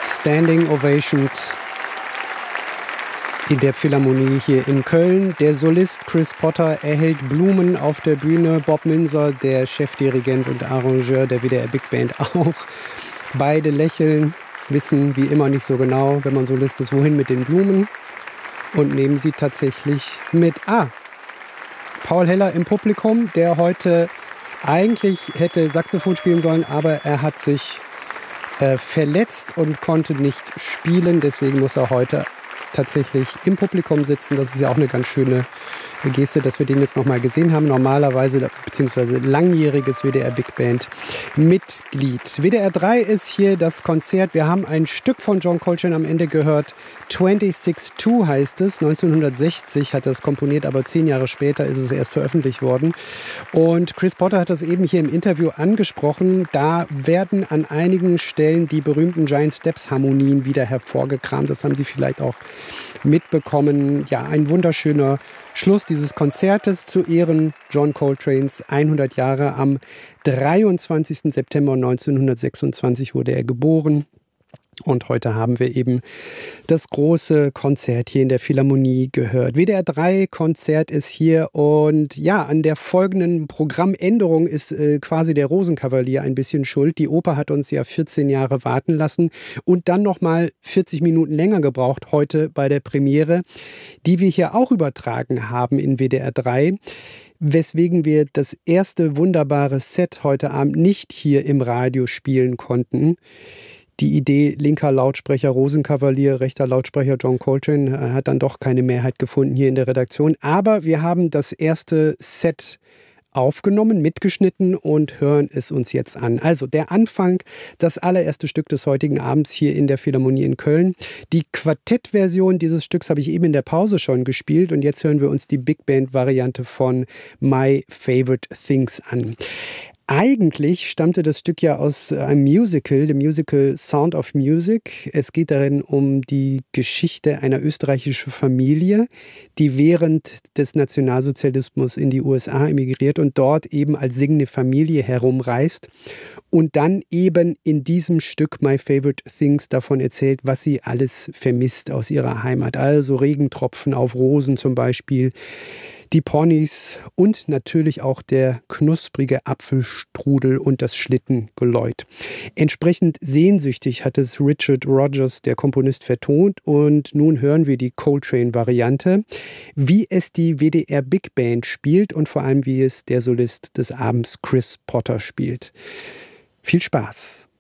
Standing Ovations in der Philharmonie hier in Köln. Der Solist Chris Potter erhält Blumen auf der Bühne. Bob Minzer, der Chefdirigent und Arrangeur der WDR Big Band auch. Beide lächeln, wissen wie immer nicht so genau, wenn man Solist ist, wohin mit den Blumen. Und nehmen sie tatsächlich mit. Paul Heller im Publikum, der heute eigentlich hätte Saxophon spielen sollen, aber er hat sich verletzt und konnte nicht spielen. Deswegen muss er heute tatsächlich im Publikum sitzen. Das ist ja auch eine ganz schöne Geste, dass wir den jetzt nochmal gesehen haben. Normalerweise, beziehungsweise langjähriges WDR Big Band Mitglied. WDR 3 ist hier das Konzert. Wir haben ein Stück von John Coltrane am Ende gehört. 26-2 heißt es. 1960 hat er es komponiert, aber 10 Jahre später ist es erst veröffentlicht worden. Und Chris Potter hat das eben hier im Interview angesprochen. Da werden an einigen Stellen die berühmten Giant Steps Harmonien wieder hervorgekramt. Das haben Sie vielleicht auch mitbekommen. Ja, ein wunderschöner Schluss dieses Konzertes zu Ehren John Coltranes 100 Jahre. Am 23. September 1926 wurde er geboren. Und heute haben wir eben das große Konzert hier in der Philharmonie gehört. WDR 3 Konzert ist hier und ja, an der folgenden Programmänderung ist quasi der Rosenkavalier ein bisschen schuld. Die Oper hat uns ja 14 Jahre warten lassen und dann nochmal 40 Minuten länger gebraucht heute bei der Premiere, die wir hier auch übertragen haben in WDR 3. Weswegen wir das erste wunderbare Set heute Abend nicht hier im Radio spielen konnten. Die Idee, linker Lautsprecher Rosenkavalier, rechter Lautsprecher John Coltrane, hat dann doch keine Mehrheit gefunden hier in der Redaktion. Aber wir haben das erste Set aufgenommen, mitgeschnitten und hören es uns jetzt an. Also der Anfang, das allererste Stück des heutigen Abends hier in der Philharmonie in Köln. Die Quartettversion dieses Stücks habe ich eben in der Pause schon gespielt und jetzt hören wir uns die Big Band-Variante von My Favorite Things an. Eigentlich stammte das Stück ja aus einem Musical, dem Musical Sound of Music. Es geht darin um die Geschichte einer österreichischen Familie, die während des Nationalsozialismus in die USA emigriert und dort eben als singende Familie herumreist und dann eben in diesem Stück My Favorite Things davon erzählt, was sie alles vermisst aus ihrer Heimat. Also Regentropfen auf Rosen zum Beispiel, die Ponys und natürlich auch der knusprige Apfelstrudel und das Schlittengeläut. Entsprechend sehnsüchtig hat es Richard Rodgers, der Komponist, vertont und nun hören wir die Coltrane-Variante, wie es die WDR Big Band spielt und vor allem wie es der Solist des Abends Chris Potter spielt. Viel Spaß!